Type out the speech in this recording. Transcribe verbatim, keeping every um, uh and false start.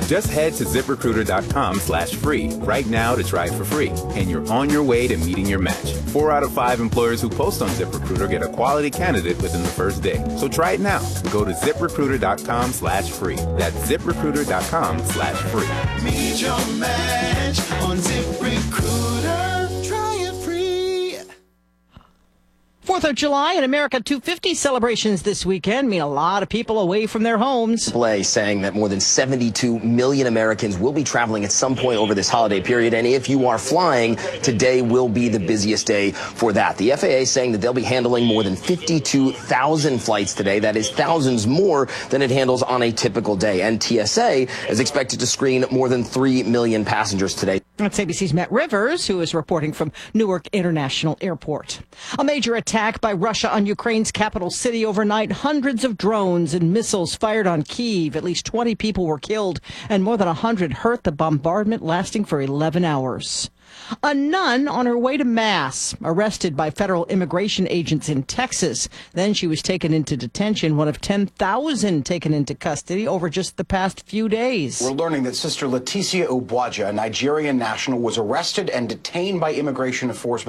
Just head to ZipRecruiter.com slash free right now to try it for free, and you're on your way to meeting your match. Four out of five employers who post on ZipRecruiter get a quality candidate within the first day. So try it now. Go to ZipRecruiter.com slash free. That's ZipRecruiter.com slash free. Meet your match on ZipRecruiter. Try it free. fourth of July and America two fifty celebrations this weekend mean a lot of people away from their homes. Display saying that more than seventy-two million Americans will be traveling at some point over this holiday period. And if you are flying, today will be the busiest day for that. The F A A saying that they'll be handling more than fifty-two thousand flights today. That is thousands more than it handles on a typical day. And T S A is expected to screen more than three million passengers today. That's A B C's Matt Rivers, who is reporting from Newark International Airport. A major attack by Russia on Ukraine's capital city overnight. Hundreds of drones and missiles fired on Kyiv. At least twenty people were killed and more than one hundred hurt. The bombardment lasting for eleven hours. A nun on her way to Mass, arrested by federal immigration agents in Texas. Then she was taken into detention, one of ten thousand taken into custody over just the past few days. We're learning that Sister Leticia Obwaja, a Nigerian national, was arrested and detained by immigration enforcement